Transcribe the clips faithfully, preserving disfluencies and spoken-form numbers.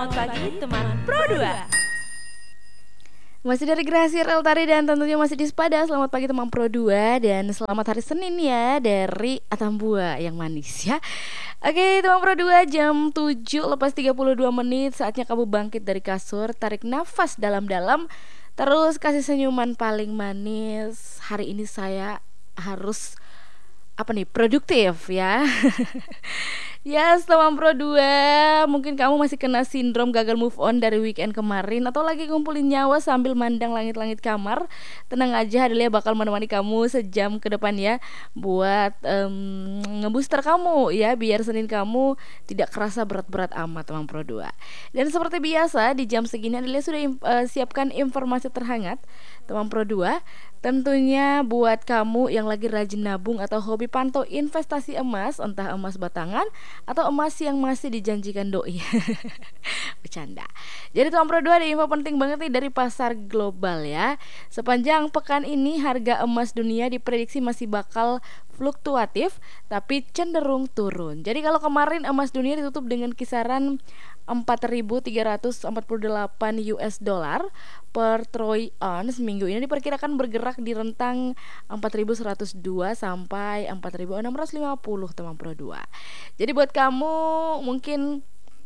Selamat pagi teman Pro dua. Masih dari Gracia Reltari dan tentunya masih di Sepada. Selamat pagi teman Pro dua dan selamat hari Senin ya dari Atambua yang manis ya. Oke teman Pro dua, jam tujuh lepas tiga puluh dua menit. Saatnya kamu bangkit dari kasur, tarik nafas dalam-dalam, terus kasih senyuman paling manis. Hari ini saya harus apa nih, produktif ya. Ya, teman Pro dua, mungkin kamu masih kena sindrom gagal move on dari weekend kemarin atau lagi ngumpulin nyawa sambil mandang langit-langit kamar. Tenang aja, Adelia bakal menemani kamu sejam ke depan ya, buat um, ngebooster kamu ya, biar Senin kamu tidak kerasa berat-berat amat teman Pro dua. Dan seperti biasa di jam segini Adelia sudah uh, siapkan informasi terhangat teman Pro dua. Tentunya buat kamu yang lagi rajin nabung atau hobi pantau investasi emas, entah emas batangan atau emas yang masih dijanjikan doi. Bercanda. Jadi teman Pro dua, ada info penting banget nih dari pasar global ya. Sepanjang pekan ini harga emas dunia diprediksi masih bakal fluktuatif tapi cenderung turun. Jadi kalau kemarin emas dunia ditutup dengan kisaran empat ribu tiga ratus empat puluh delapan U S dollar per troy ounce, minggu ini diperkirakan bergerak di rentang empat ribu seratus dua sampai empat ribu enam ratus lima puluh teman Pro dua. Jadi buat kamu mungkin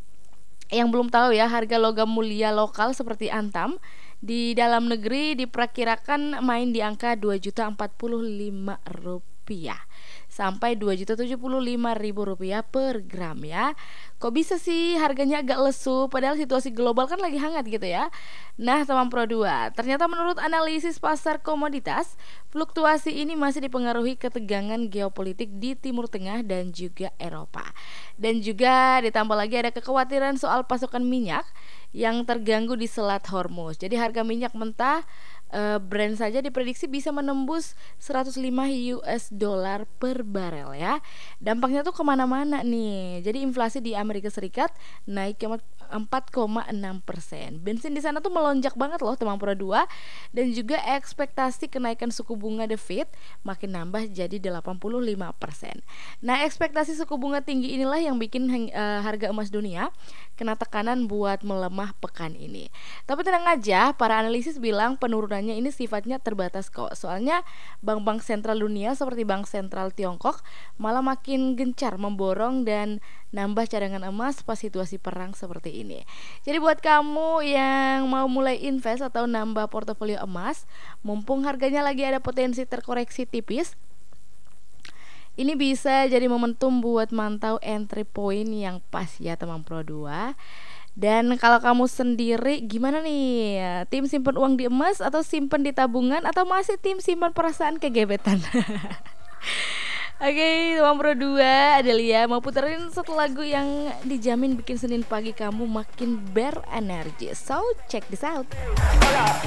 yang belum tahu ya, harga logam mulia lokal seperti antam di dalam negeri diperkirakan main di angka dua juta empat puluh lima rupiah sampai dua juta tujuh puluh lima ribu rupiah per gram ya. Kok bisa sih harganya agak lesu padahal situasi global kan lagi hangat gitu ya. Nah teman Pro dua, ternyata menurut analisis pasar komoditas, fluktuasi ini masih dipengaruhi ketegangan geopolitik di Timur Tengah dan juga Eropa. Dan juga ditambah lagi ada kekhawatiran soal pasokan minyak yang terganggu di Selat Hormuz. Jadi harga minyak mentah Uh, Brent saja diprediksi bisa menembus seratus lima U S dollar per barel ya. Dampaknya tuh kemana-mana nih. Jadi inflasi di Amerika Serikat naik ke empat koma enam persen. Bensin di sana tuh melonjak banget loh teman Pro dua. Dan juga ekspektasi kenaikan suku bunga The Fed makin nambah jadi delapan puluh lima persen. Nah ekspektasi suku bunga tinggi inilah yang bikin uh, harga emas dunia kena tekanan buat melemah pekan ini. Tapi tenang aja, para analisis bilang penurunannya ini sifatnya terbatas kok. Soalnya bank-bank sentral dunia seperti Bank Sentral Tiongkok malah makin gencar memborong dan nambah cadangan emas pas situasi perang seperti ini. Jadi buat kamu yang mau mulai invest atau nambah portofolio emas, mumpung harganya lagi ada potensi terkoreksi tipis, ini bisa jadi momentum buat mantau entry point yang pas ya teman Pro dua. Dan kalau kamu sendiri gimana nih? Tim simpen uang di emas atau simpen di tabungan atau masih tim simpan perasaan kegebetan? Oke, okay, teman Pro dua, Adelia mau puterin satu lagu yang dijamin bikin Senin pagi kamu makin berenergi. So, check this out.